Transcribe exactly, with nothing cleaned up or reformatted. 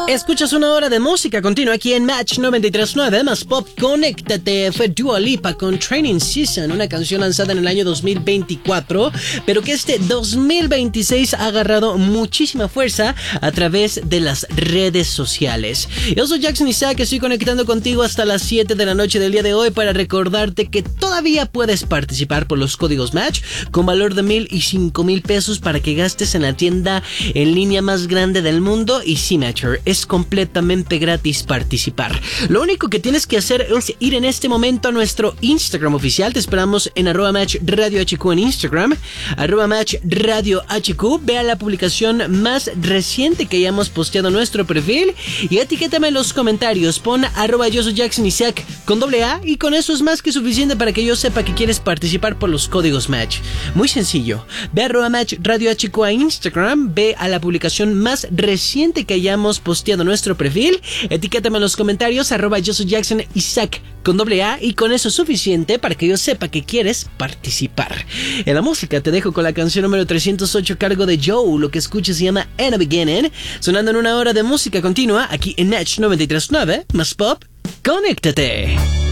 Escuchas una hora de música continua aquí en Match noventa y tres punto nueve más Pop. Conéctate. Fue Dua Lipa con Training Season, una canción lanzada en el año dos mil veinticuatro, pero que este dos mil veintiséis ha agarrado muchísima fuerza a través de las redes sociales. Yo soy Jackson Isaac, estoy conectando contigo hasta las siete de la noche del día de hoy para recordarte que todavía puedes participar por los códigos Match con valor de mil y cinco mil pesos para que gastes en la tienda en línea más grande del mundo. Y sí, Matcher, es completamente gratis participar. Lo único que tienes que hacer es ir en este momento a nuestro Instagram oficial. Te esperamos en arroba Match Radio H Q en Instagram, arroba Match Radio H Q. Vea la publicación más reciente que hayamos posteado en nuestro perfil y etiquétame en los comentarios. Pon arroba yo soy Jackson Isaac con doble A y con eso es más que suficiente para que yo sepa que quieres participar por los códigos Match. Muy sencillo. Ve a arroba Match Radio H Q a Instagram, ve a la publicación más reciente que hayamos posteado en nuestro perfil, etiquétame en los comentarios arroba yo soy Jackson Isaac con doble A y con eso es suficiente para que yo sepa que quieres participar. En la música te dejo con la canción número trescientos ocho a cargo de Joe. Lo que escuches se llama In the Beginning, sonando en una hora de música continua aquí en Match noventa y tres punto nueve más Pop. Conéctate.